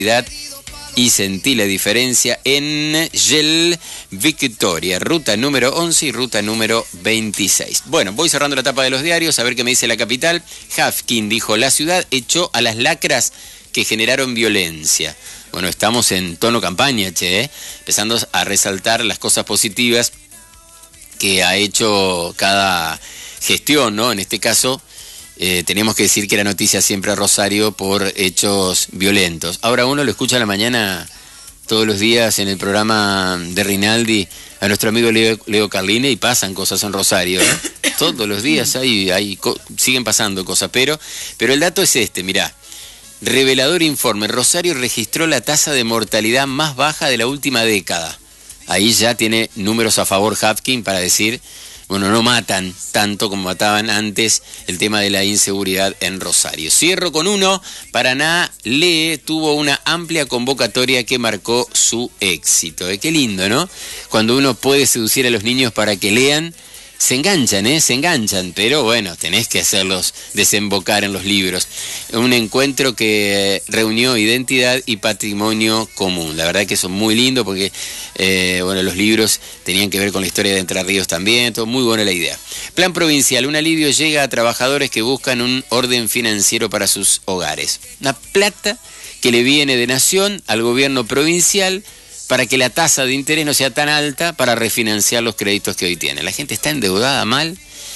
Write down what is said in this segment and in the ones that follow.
y sentí la diferencia en Gel Victoria, ruta número 11 y ruta número 26. Bueno, voy cerrando la tapa de los diarios, a ver qué me dice La Capital. Hafkin dijo, la ciudad echó a las lacras que generaron violencia. Bueno, estamos en tono campaña, empezando a resaltar las cosas positivas que ha hecho cada gestión, ¿no? En este caso, tenemos que decir que era noticia siempre a Rosario por hechos violentos. Ahora uno lo escucha a la mañana todos los días en el programa de Rinaldi a nuestro amigo Leo Carline y pasan cosas en Rosario, ¿eh? Todos los días siguen pasando cosas, pero el dato es este, mirá. Revelador informe, Rosario registró la tasa de mortalidad más baja de la última década. Ahí ya tiene números a favor Hafkin para decir, bueno, no matan tanto como mataban antes el tema de la inseguridad en Rosario. Cierro con uno, Paraná Lee tuvo una amplia convocatoria que marcó su éxito. Qué lindo, ¿no? Cuando uno puede seducir a los niños para que lean, se enganchan, pero bueno, tenés que hacerlos desembocar en los libros. Un encuentro que reunió identidad y patrimonio común. La verdad que eso es muy lindo porque, los libros tenían que ver con la historia de Entre Ríos también, todo muy buena la idea. Plan provincial, un alivio llega a trabajadores que buscan un orden financiero para sus hogares. Una plata que le viene de Nación al gobierno provincial para que la tasa de interés no sea tan alta para refinanciar los créditos que hoy tienen. La gente está endeudada mal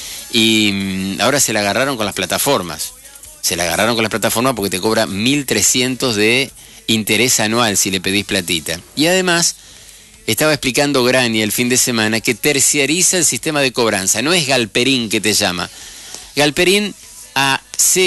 y ahora se la agarraron con las plataformas. Se la agarraron con las plataformas porque te cobra 1.300 de interés anual si le pedís platita. Y además, estaba explicando Grani el fin de semana que terciariza el sistema de cobranza. No es Galperín que te llama. Galperín a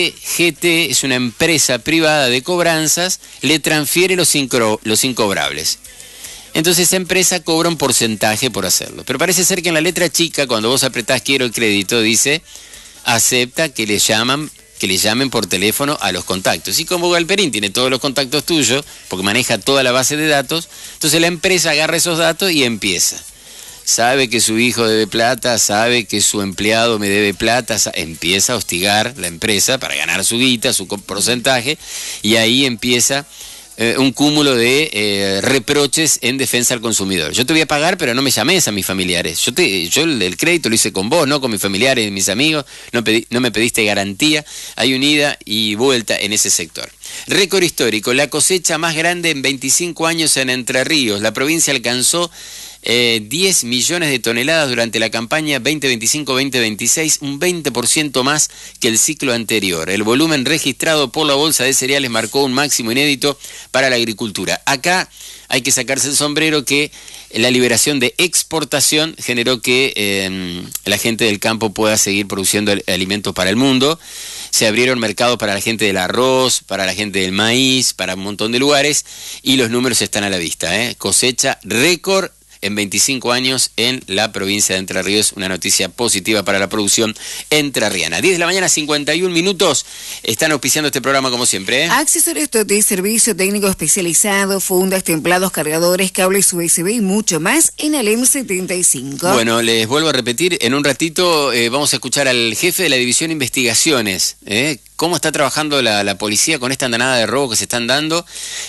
CGT, es una empresa privada de cobranzas, le transfiere los incobrables. Entonces esa empresa cobra un porcentaje por hacerlo. Pero parece ser que en la letra chica, cuando vos apretás quiero el crédito, dice acepta que le llamen por teléfono a los contactos. Y como Galperín tiene todos los contactos tuyos, porque maneja toda la base de datos, entonces la empresa agarra esos datos y empieza. Sabe que su hijo debe plata, sabe que su empleado me debe plata, empieza a hostigar la empresa para ganar su guita, su porcentaje, y ahí empieza un cúmulo de reproches en defensa al consumidor. Yo te voy a pagar, pero no me llames a mis familiares. Yo el crédito lo hice con vos, no con mis familiares y mis amigos. No me pediste garantía. Hay un ida y vuelta en ese sector. Récord histórico. La cosecha más grande en 25 años en Entre Ríos. La provincia alcanzó 10 millones de toneladas durante la campaña 2025-2026, un 20% más que el ciclo anterior. El volumen registrado por la Bolsa de Cereales marcó un máximo inédito para la agricultura. Acá hay que sacarse el sombrero que la liberación de exportación generó que la gente del campo pueda seguir produciendo alimentos para el mundo. Se abrieron mercados para la gente del arroz, para la gente del maíz, para un montón de lugares, y los números están a la vista. Cosecha récord en 25 años en la provincia de Entre Ríos, una noticia positiva para la producción entrerriana. 10 de la mañana, 51 minutos, están auspiciando este programa como siempre. Accesorios de servicio técnico especializado, fundas, templados, cargadores, cables USB y mucho más en Alem 75. Bueno, les vuelvo a repetir, en un ratito vamos a escuchar al jefe de la División Investigaciones, cómo está trabajando la policía con esta andanada de robo que se están dando,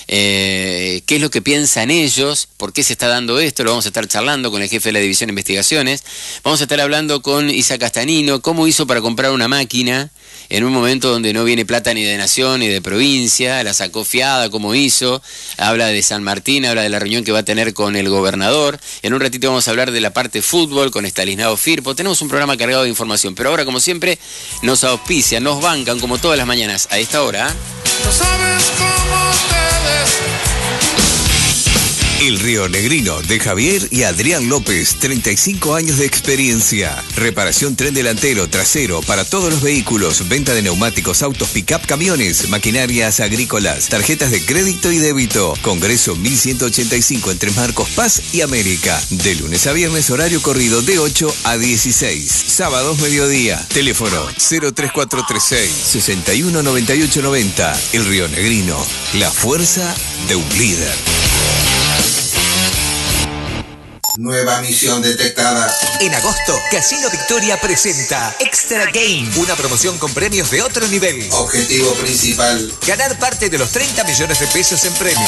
qué es lo que piensan ellos, por qué se está dando esto, lo vamos a estar charlando con el jefe de la División de Investigaciones, vamos a estar hablando con Isa Castanino, cómo hizo para comprar una máquina en un momento donde no viene plata ni de Nación ni de provincia, la sacó fiada, cómo hizo, habla de San Martín, habla de la reunión que va a tener con el gobernador, en un ratito vamos a hablar de la parte fútbol con Estanislao Firpo, tenemos un programa cargado de información, pero ahora como siempre nos auspician, nos bancan como todas las mañanas a esta hora. No sabes cómo El Río Negrino de Javier y Adrián López, 35 años de experiencia. Reparación tren delantero, trasero para todos los vehículos, venta de neumáticos, autos, pick-up, camiones, maquinarias agrícolas, tarjetas de crédito y débito. Congreso 1185 entre Marcos Paz y América. De lunes a viernes, horario corrido de 8 a 16. Sábados mediodía. Teléfono 03436 619890. El Río Negrino, la fuerza de un líder. Nueva misión detectada. En agosto, Casino Victoria presenta Extra Game, una promoción con premios de otro nivel. Objetivo principal: ganar parte de los 30 millones de pesos en premios.